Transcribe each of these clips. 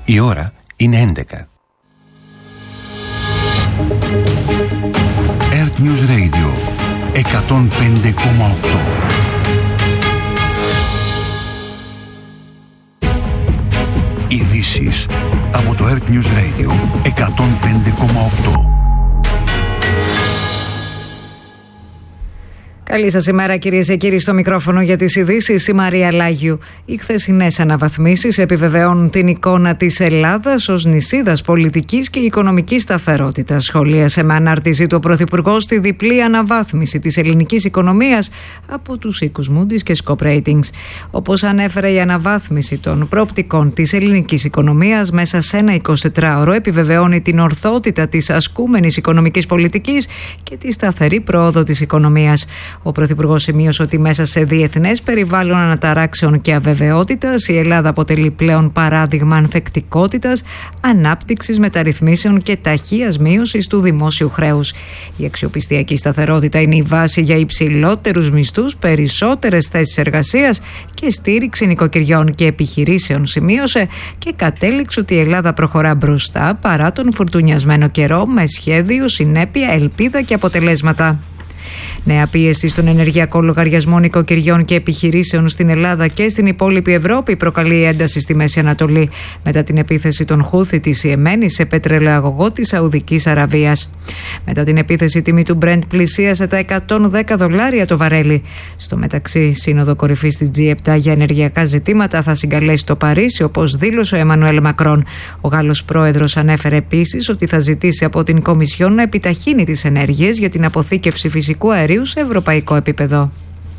Η ώρα είναι 11. Earth News Radio 105,8. Ειδήσεις από το Earth News Radio 105,8. Καλή σας ημέρα, κυρίες και κύριοι, στο μικρόφωνο για τις ειδήσεις η Μαρία Λάγιου. Οι χθεσινές αναβαθμίσεις επιβεβαιώνουν την εικόνα της Ελλάδας ως νησίδας πολιτικής και οικονομικής σταθερότητας. Σχολίασε με ανάρτηση του Πρωθυπουργός τη διπλή αναβάθμιση της ελληνικής οικονομίας από τους οίκους Moody's και Scope Ratings. Όπως ανέφερε, η αναβάθμιση των προοπτικών της ελληνικής οικονομίας μέσα σε ένα 24ωρο επιβεβαιώνει την ορθότητα της ασκούμενης οικονομικής πολιτικής και τη σταθερή πρόοδο της οικονομίας. Ο Πρωθυπουργός σημείωσε ότι μέσα σε διεθνές περιβάλλον αναταράξεων και αβεβαιότητας η Ελλάδα αποτελεί πλέον παράδειγμα ανθεκτικότητας, ανάπτυξης, μεταρρυθμίσεων και ταχείας μείωσης του δημόσιου χρέους. Η αξιοπιστιακή σταθερότητα είναι η βάση για υψηλότερους μισθούς, περισσότερες θέσεις εργασίας και στήριξη νοικοκυριών και επιχειρήσεων, σημείωσε, και κατέληξε ότι η Ελλάδα προχωρά μπροστά παρά τον φουρτουνιασμένο καιρό, με σχέδιο, συνέπεια, ελπίδα και αποτελέσματα. Νέα πίεση στον ενεργειακό λογαριασμό νοικοκυριών και επιχειρήσεων στην Ελλάδα και στην υπόλοιπη Ευρώπη προκαλεί ένταση στη Μέση Ανατολή μετά την επίθεση των Χούθι της Ιεμένη σε πετρελαιοαγωγό της Σαουδικής Αραβίας. Μετά την επίθεση, η τιμή του Brent πλησίασε τα $110 το βαρέλι. Στο μεταξύ, Σύνοδο Κορυφής της G7 για ενεργειακά ζητήματα θα συγκαλέσει το Παρίσι, όπως δήλωσε ο Εμμανουέλ Μακρόν. Ο Γάλλος πρόεδρος ανέφερε επίσης ότι θα ζητήσει από την Κομισιόν να επιταχύνει τις ενέργειες για την αποθήκευση φυσικού αερίου σε ευρωπαϊκό επίπεδο.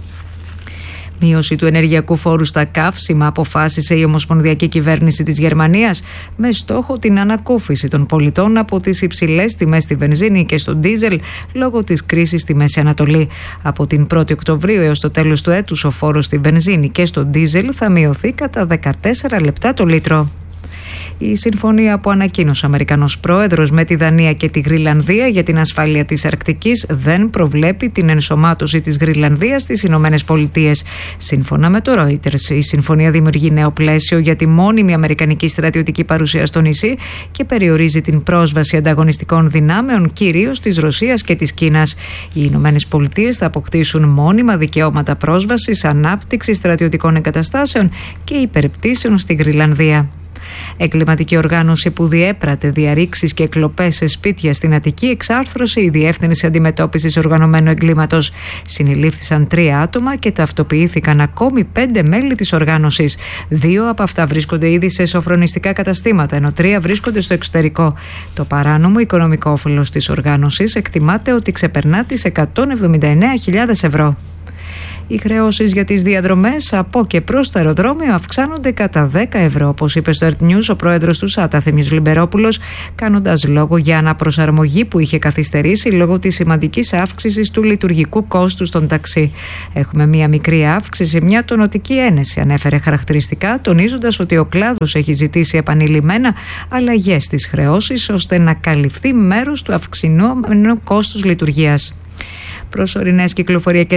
Μείωση του ενεργειακού φόρου στα καύσιμα αποφάσισε η Ομοσπονδιακή Κυβέρνηση της Γερμανίας με στόχο την ανακούφιση των πολιτών από τις υψηλές τιμές στη βενζίνη και στο ντίζελ λόγω της κρίσης στη Μέση Ανατολή. Από την 1η Οκτωβρίου έως το τέλος του έτους ο φόρος στη βενζίνη και στο ντίζελ θα μειωθεί κατά 14 λεπτά το λίτρο. Η συμφωνία που ανακοίνωσε ο Αμερικανός πρόεδρος με τη Δανία και τη Γρυλανδία για την ασφάλεια της Αρκτικής δεν προβλέπει την ενσωμάτωση της Γρυλανδίας στις Ηνωμένες Πολιτείες. Σύμφωνα με το Reuters, η συμφωνία δημιουργεί νέο πλαίσιο για τη μόνιμη αμερικανική στρατιωτική παρουσία στο νησί και περιορίζει την πρόσβαση ανταγωνιστικών δυνάμεων, κυρίως της Ρωσίας και της Κίνας. Οι Ηνωμένες Πολιτείες θα αποκτήσουν μόνιμα δικαιώματα πρόσβασης, ανάπτυξης στρατιωτικών εγκαταστάσεων και υπερπτήσεων στη Γρυλανδία. Εγκληματική οργάνωση που διέπρατε διαρρήξεις και κλοπές σε σπίτια στην Αττική εξάρθρωσε η Διεύθυνση Αντιμετώπισης Οργανωμένου Εγκλήματος. Συνελήφθησαν 3 άτομα και ταυτοποιήθηκαν ακόμη 5 μέλη της οργάνωσης. 2 από αυτά βρίσκονται ήδη σε σοφρονιστικά καταστήματα, ενώ 3 βρίσκονται στο εξωτερικό. Το παράνομο οικονομικό όφελος της οργάνωσης εκτιμάται ότι ξεπερνά τις 179.000 ευρώ. Οι χρεώσεις για τις διαδρομές από και προς το αεροδρόμιο αυξάνονται κατά 10 ευρώ, όπως είπε στο Earth News ο πρόεδρος του ΣΑΤΑ, Θέμιος Λιμπερόπουλος, κάνοντας λόγο για αναπροσαρμογή που είχε καθυστερήσει λόγω της σημαντικής αύξησης του λειτουργικού κόστους των ταξί. Έχουμε μία μικρή αύξηση, μια τονωτική ένεση, ανέφερε χαρακτηριστικά, τονίζοντας ότι ο κλάδος έχει ζητήσει επανειλημμένα αλλαγές στις χρεώσεις ώστε να καλυφθεί μέρος του αυξηνόμενου κόστους λειτουργίας. Προσωρινές κυκλοφοριακές